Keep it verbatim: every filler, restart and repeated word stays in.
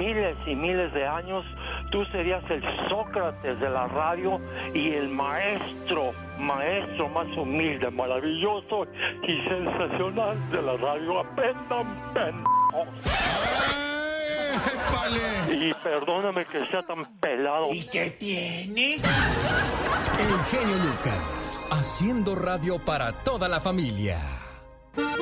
miles y miles de años, tú serías el Sócrates de la radio y el maestro, maestro más humilde, maravilloso y sensacional de la radio. Aprendan, pendejos. Y perdóname que sea tan pelado. ¿Y qué tiene? El genio Lucas, haciendo radio para toda la familia.